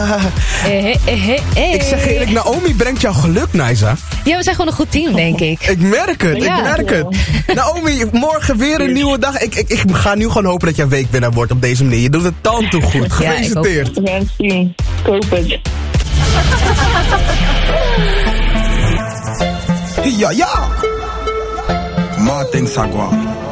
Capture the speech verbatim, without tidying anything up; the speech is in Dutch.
Eh, eh, eh, eh. Ik zeg eerlijk, Naomi brengt jou geluk, Naisa. Ja, we zijn gewoon een goed team, denk ik. Ik merk het, Ja. ik merk het. Naomi, morgen weer een nieuwe dag. Ik, ik, ik ga nu gewoon hopen dat jij weekwinnaar wordt op deze manier. Je doet het tandtoe goed. Gefeliciteerd. We gaan het zien. Ik hoop het. Ja, ja. Martin Sagwa.